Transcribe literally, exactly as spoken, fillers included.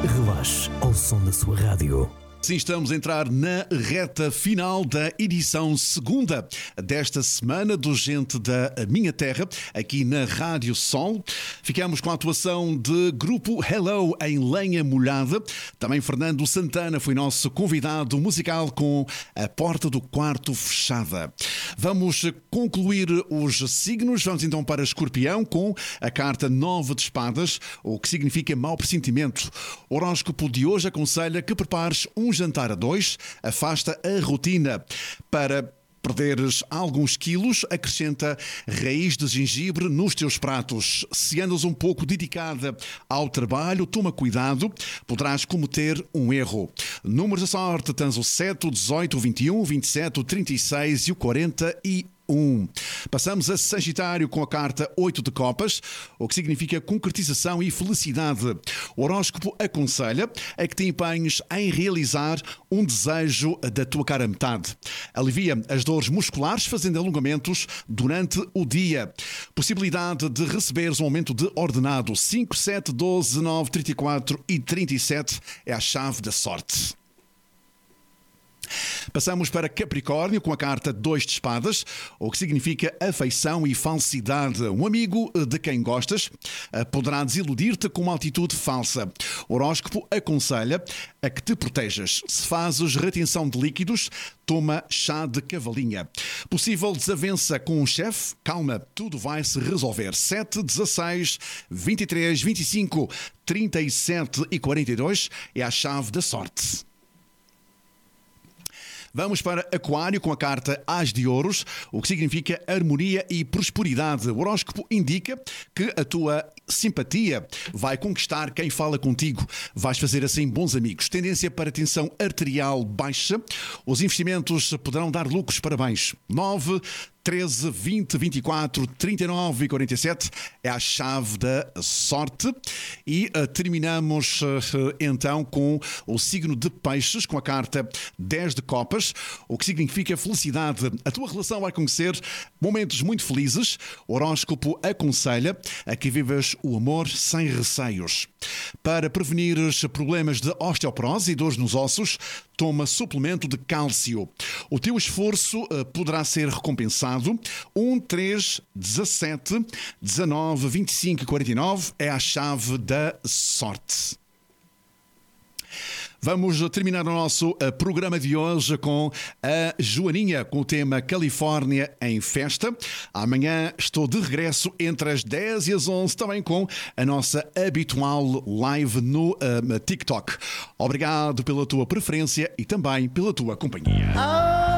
Relaxe ao som da sua rádio. Sim, estamos a entrar na reta final da edição segunda desta semana do Gente da Minha Terra, aqui na Rádio Sol. Ficamos com a atuação de grupo Hello em Lenha Molhada. Também Fernando Santana foi nosso convidado musical com A Porta do Quarto Fechada. Vamos concluir os signos. Vamos então para Escorpião com a carta nove de espadas, o que significa mau pressentimento. O horóscopo de hoje aconselha que prepares um jantar a dois, afasta a rotina. Para perderes alguns quilos, acrescenta raiz de gengibre nos teus pratos. Se andas um pouco dedicada ao trabalho, toma cuidado, poderás cometer um erro. Números da sorte, tens o sete, o dezoito, o vinte e um, o vinte e sete, o trinta e seis e o quarenta e um. Passamos a Sagitário com a carta oito de copas, o que significa concretização e felicidade. O horóscopo aconselha a que te empenhes em realizar um desejo da tua cara metade. Alivia as dores musculares fazendo alongamentos durante o dia. Possibilidade de receberes um aumento de ordenado. cinco, sete, doze, nove, trinta e quatro e trinta e sete é a chave da sorte. Passamos para Capricórnio com a carta dois de espadas, o que significa afeição e falsidade. Um amigo de quem gostas poderá desiludir-te com uma atitude falsa. O horóscopo aconselha a que te protejas. Se fazes retenção de líquidos, toma chá de cavalinha. Possível desavença com um chefe? Calma, tudo vai se resolver. sete, dezasseis, vinte e três, vinte e cinco, trinta e sete e quarenta e dois é a chave da sorte. Vamos para Aquário com a carta As de Ouros, o que significa harmonia e prosperidade. O horóscopo indica que a tua simpatia vai conquistar quem fala contigo. Vais fazer assim bons amigos. Tendência para tensão arterial baixa. Os investimentos poderão dar lucros para bens. nove, treze, vinte, vinte e quatro, trinta e nove e quarenta e sete é a chave da sorte. E uh, terminamos uh, então com o signo de Peixes, com a carta dez de copas, o que significa felicidade. A tua relação vai conhecer momentos muito felizes. O horóscopo aconselha a que vivas o amor sem receios. Para prevenir os problemas de osteoporose e dores nos ossos, toma suplemento de cálcio. O teu esforço uh, poderá ser recompensado. um, três, dezassete, dezanove, vinte e cinco e quarenta e nove é a chave da sorte. Vamos terminar o nosso programa de hoje com a Joaninha, com o tema Califórnia em Festa. Amanhã estou de regresso entre as dez e as onze, também com a nossa habitual live no uh, TikTok. Obrigado pela tua preferência e também pela tua companhia.